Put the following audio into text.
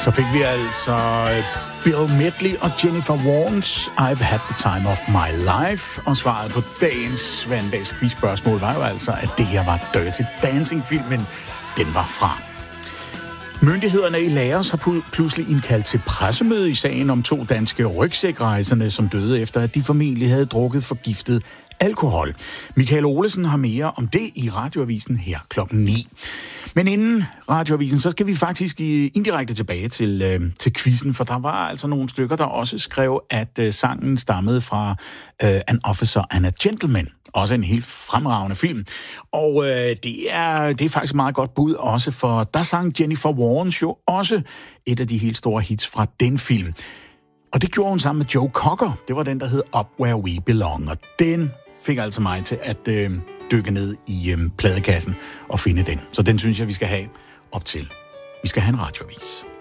Så fik vi altså Bill Medley og Jennifer Warnes I've Had the Time of My Life. Og svaret på dagens vandags quizspørgsmål var jo altså, at det her var Dirty Dancing-filmen. Den var fra. Myndighederne i Laos har pludselig indkaldt til pressemøde i sagen om 2 danske rygsækrejsende, som døde efter, at de formentlig havde drukket forgiftet alkohol. Michael Olesen har mere om det i Radioavisen her klokken 9. Men inden Radioavisen, så skal vi faktisk indirekte tilbage til quizzen, for der var altså nogle stykker, der også skrev, at sangen stammede fra An Officer and a Gentleman. Også en helt fremragende film. Og det er faktisk meget godt bud også, for der sang Jennifer Warnes jo også et af de helt store hits fra den film. Og det gjorde hun sammen med Joe Cocker. Det var den, der hed Up Where We Belong. Og den fik altså mig til at dykke ned i pladekassen og finde den. Så den synes jeg, vi skal have op til. Vi skal have en radioavis.